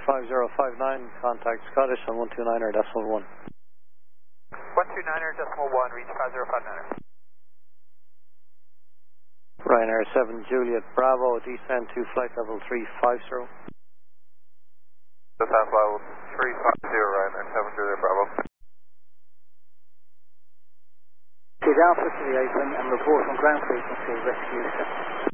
5059, contact Scottish on 129er decimal 1. 129er decimal 1, reach 5059er. Ryanair 7 Juliet Bravo, descend to flight level 350. Descent level 350, Ryanair 7 Juliet Bravo. Alpha to the open and report on ground frequency rescue.